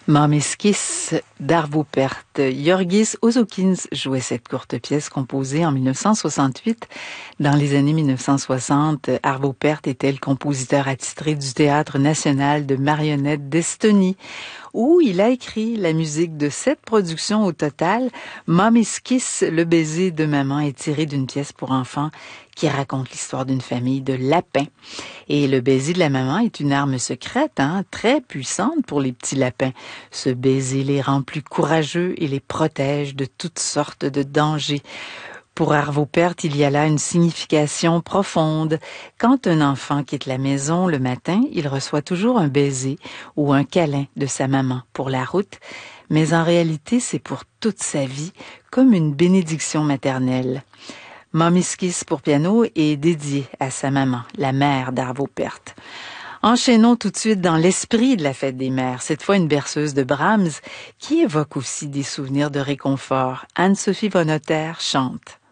Mommy's Kiss d'Arvo Pärt. Yorgis Ozokins jouait cette courte pièce composée en 1968. Dans les années 1960, Arvo Pärt était le compositeur attitré du Théâtre national de marionnettes d'Estonie, où il a écrit la musique de 7 productions au total. Mommy's Kiss, le baiser de maman, est tiré d'une pièce pour enfants qui raconte l'histoire d'une famille de lapins. Et le baiser de la maman est une arme secrète, très puissante pour les petits lapins. Ce baiser les rend plus courageux et les protège de toutes sortes de dangers. Pour Arvo Pärt, il y a là une signification profonde. Quand un enfant quitte la maison le matin, il reçoit toujours un baiser ou un câlin de sa maman pour la route, mais en réalité, c'est pour toute sa vie, comme une bénédiction maternelle. Mommy's Kiss pour piano est dédié à sa maman, la mère d'Arvo Pärt. Enchaînons tout de suite dans l'esprit de la fête des mères, cette fois une berceuse de Brahms qui évoque aussi des souvenirs de réconfort. Anne-Sophie von Otter chante.